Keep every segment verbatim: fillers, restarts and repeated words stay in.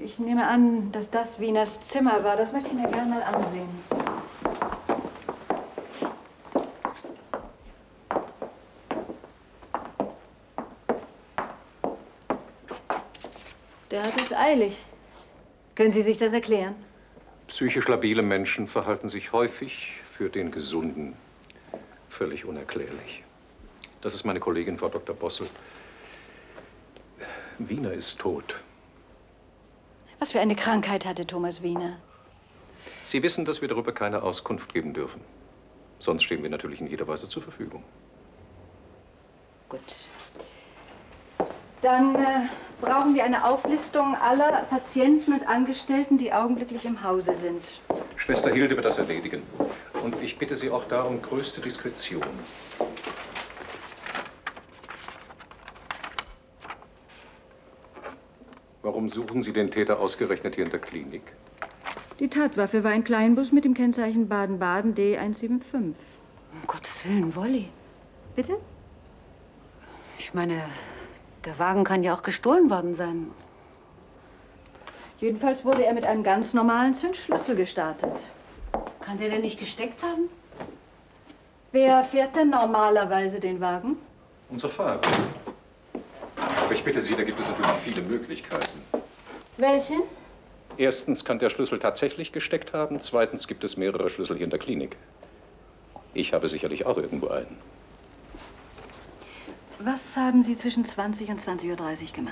Ich nehme an, dass das Wieners Zimmer war. Das möchte ich mir gerne mal ansehen. Der hat es eilig. Können Sie sich das erklären? Psychisch labile Menschen verhalten sich häufig für den Gesunden völlig unerklärlich. Das ist meine Kollegin, Frau Doktor Bossel. Wiener ist tot. Was für eine Krankheit hatte Thomas Wiener? Sie wissen, dass wir darüber keine Auskunft geben dürfen. Sonst stehen wir natürlich in jeder Weise zur Verfügung. Gut. Dann äh, brauchen wir eine Auflistung aller Patienten und Angestellten, die augenblicklich im Hause sind. Schwester Hilde wird das erledigen. Und ich bitte Sie auch da um größte Diskretion. Warum suchen Sie den Täter ausgerechnet hier in der Klinik? Die Tatwaffe war ein Kleinbus mit dem Kennzeichen Baden-Baden D eins sieben fünf. Um Gottes Willen, Wolli. Bitte? Ich meine, der Wagen kann ja auch gestohlen worden sein. Jedenfalls wurde er mit einem ganz normalen Zündschlüssel gestartet. Kann der denn nicht gesteckt haben? Wer fährt denn normalerweise den Wagen? Unser Fahrer. Aber ich bitte Sie, da gibt es natürlich viele Möglichkeiten. Welche? Erstens kann der Schlüssel tatsächlich gesteckt haben. Zweitens gibt es mehrere Schlüssel hier in der Klinik. Ich habe sicherlich auch irgendwo einen. Was haben Sie zwischen zwanzig und zwanzig Uhr dreißig gemacht?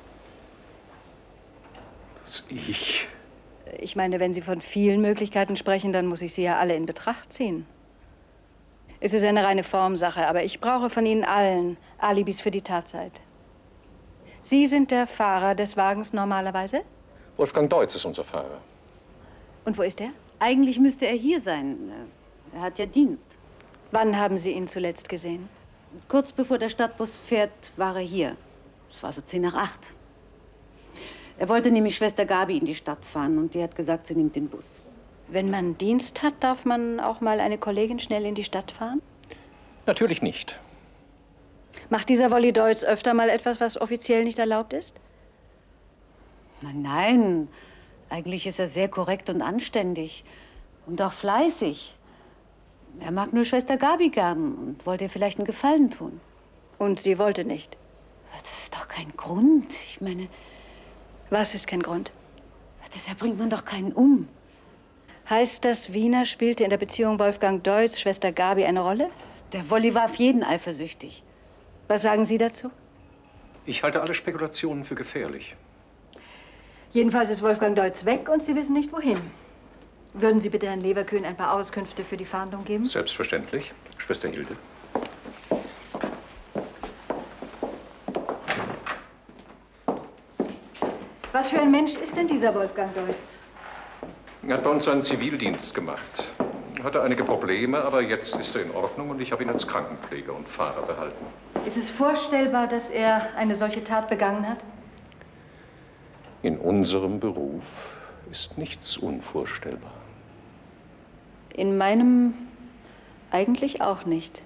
Was ich? Ich meine, wenn Sie von vielen Möglichkeiten sprechen, dann muss ich sie ja alle in Betracht ziehen. Es ist eine reine Formsache, aber ich brauche von Ihnen allen Alibis für die Tatzeit. Sie sind der Fahrer des Wagens normalerweise? Wolfgang Deutz ist unser Fahrer. Und wo ist er? Eigentlich müsste er hier sein. Er hat ja Dienst. Wann haben Sie ihn zuletzt gesehen? Kurz bevor der Stadtbus fährt, war er hier. Es war so zehn nach acht. Er wollte nämlich Schwester Gabi in die Stadt fahren und die hat gesagt, sie nimmt den Bus. Wenn man Dienst hat, darf man auch mal eine Kollegin schnell in die Stadt fahren? Natürlich nicht. Macht dieser Wolli Deutz öfter mal etwas, was offiziell nicht erlaubt ist? Nein, nein. Eigentlich ist er sehr korrekt und anständig. Und auch fleißig. Er mag nur Schwester Gabi gern und wollte ihr vielleicht einen Gefallen tun. Und sie wollte nicht? Das ist doch kein Grund. Ich meine... Was ist kein Grund? Deshalb bringt man doch keinen um. Heißt das, Wiener spielte in der Beziehung Wolfgang Deutz, Schwester Gabi eine Rolle? Der Wolli war auf jeden eifersüchtig. Was sagen Sie dazu? Ich halte alle Spekulationen für gefährlich. Jedenfalls ist Wolfgang Deutz weg und Sie wissen nicht, wohin. Würden Sie bitte Herrn Leverkühn ein paar Auskünfte für die Fahndung geben? Selbstverständlich. Schwester Hilde. Was für ein Mensch ist denn dieser Wolfgang Deutz? Er hat bei uns seinen Zivildienst gemacht. Hatte einige Probleme, aber jetzt ist er in Ordnung und ich habe ihn als Krankenpfleger und Fahrer behalten. Ist es vorstellbar, dass er eine solche Tat begangen hat? In unserem Beruf ist nichts unvorstellbar. In meinem eigentlich auch nicht.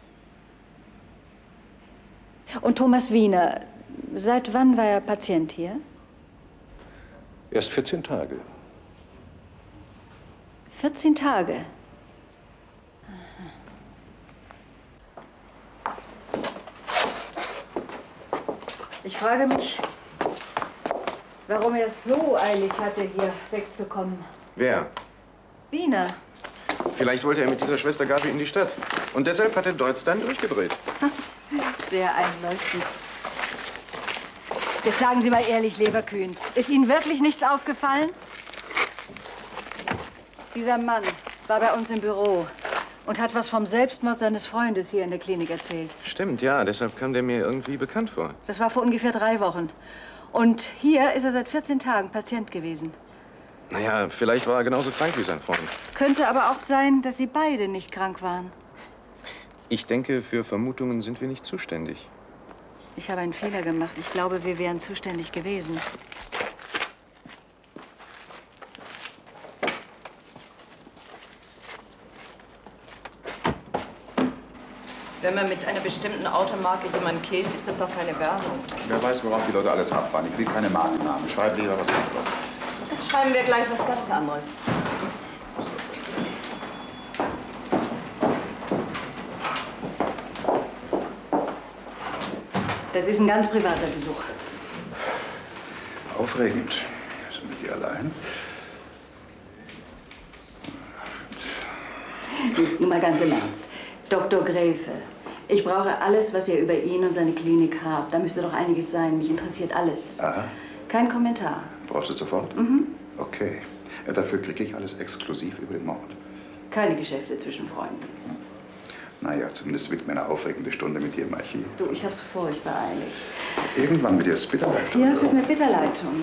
Und Thomas Wiener, seit wann war er Patient hier? Erst vierzehn Tage. vierzehn Tage? Ich frage mich, warum er es so eilig hatte, hier wegzukommen. Wer? Wiener. Vielleicht wollte er mit dieser Schwester Gabi in die Stadt. Und deshalb hat der Deutz dann durchgedreht. Sehr einleuchtend. Jetzt sagen Sie mal ehrlich, Leverkühn, ist Ihnen wirklich nichts aufgefallen? Dieser Mann war bei uns im Büro und hat was vom Selbstmord seines Freundes hier in der Klinik erzählt. Stimmt, ja. Deshalb kam der mir irgendwie bekannt vor. Das war vor ungefähr drei Wochen. Und hier ist er seit vierzehn Tagen Patient gewesen. Naja, vielleicht war er genauso krank wie sein Freund. Könnte aber auch sein, dass Sie beide nicht krank waren. Ich denke, für Vermutungen sind wir nicht zuständig. Ich habe einen Fehler gemacht. Ich glaube, wir wären zuständig gewesen. Wenn man mit einer bestimmten Automarke jemanden killt, ist das doch keine Werbung. Wer weiß, worauf die Leute alles abfahren. Ich will keine Markennamen. Schreib lieber was anderes. Dann schreiben wir gleich was ganz anderes. Das ist ein ganz privater Besuch. Aufregend. Also mit dir allein? Nun mal ganz im Ernst. Doktor Gräfe, ich brauche alles, was ihr über ihn und seine Klinik habt. Da müsste doch einiges sein. Mich interessiert alles. Aha. Kein Kommentar. Brauchst du es sofort? Mhm. Okay. Ja, dafür kriege ich alles exklusiv über den Mord. Keine Geschäfte zwischen Freunden. Hm. Naja, zumindest wird mir eine aufregende Stunde mit dir im Archiv. Du, ich hab's furchtbar eilig. Irgendwann wird dir es bitter leid tun. Ja, es wird mir bitter leid tun.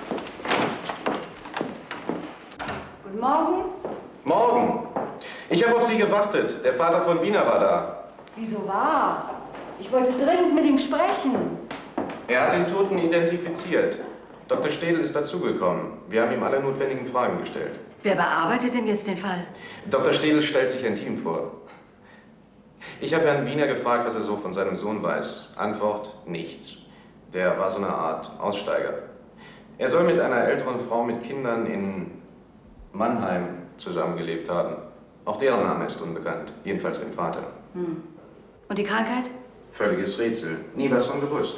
Guten Morgen. Morgen. Ich habe auf Sie gewartet. Der Vater von Wiener war da. Wieso war? Ich wollte dringend mit ihm sprechen. Er hat den Toten identifiziert. Doktor Städel ist dazugekommen. Wir haben ihm alle notwendigen Fragen gestellt. Wer bearbeitet denn jetzt den Fall? Doktor Städel stellt sich ein Team vor. Ich habe Herrn Wiener gefragt, was er so von seinem Sohn weiß. Antwort: nichts. Der war so eine Art Aussteiger. Er soll mit einer älteren Frau mit Kindern in Mannheim zusammengelebt haben. Auch deren Name ist unbekannt, jedenfalls dem Vater. Hm. Und die Krankheit? Völliges Rätsel. Nie was von gewusst.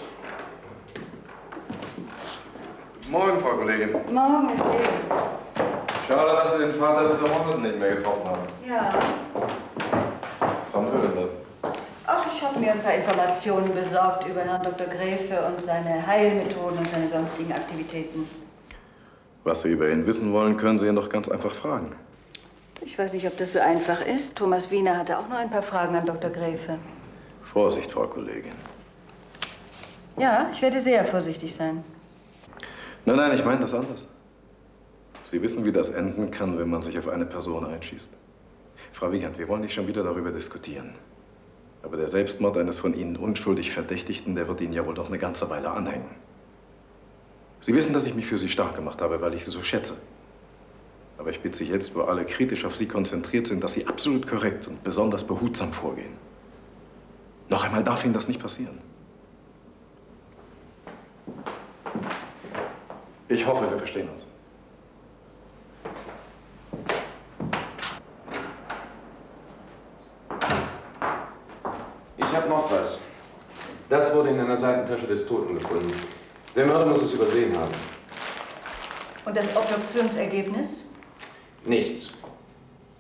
Morgen, Frau Kollegin. Morgen, Herr Städel. Schade, dass Sie den Vater des Ermordeten nicht mehr getroffen haben. Ja. Was haben Sie denn da? Ach, ich habe mir ein paar Informationen besorgt über Herrn Doktor Gräfe und seine Heilmethoden und seine sonstigen Aktivitäten. Was Sie über ihn wissen wollen, können Sie ihn doch ganz einfach fragen. Ich weiß nicht, ob das so einfach ist. Thomas Wiener hatte auch noch ein paar Fragen an Doktor Gräfe. Vorsicht, Frau Kollegin. Ja, ich werde sehr vorsichtig sein. Nein, nein, ich meine das anders. Sie wissen, wie das enden kann, wenn man sich auf eine Person einschießt. Frau Wiegand, wir wollen nicht schon wieder darüber diskutieren. Aber der Selbstmord eines von Ihnen unschuldig Verdächtigten, der wird Ihnen ja wohl doch eine ganze Weile anhängen. Sie wissen, dass ich mich für Sie stark gemacht habe, weil ich Sie so schätze. Aber ich bitte Sie jetzt, wo alle kritisch auf Sie konzentriert sind, dass Sie absolut korrekt und besonders behutsam vorgehen. Noch einmal darf Ihnen das nicht passieren. Ich hoffe, wir verstehen uns. Ich habe noch was. Das wurde in einer Seitentasche des Toten gefunden. Der Mörder muss es übersehen haben. Und das Obduktionsergebnis? Nichts.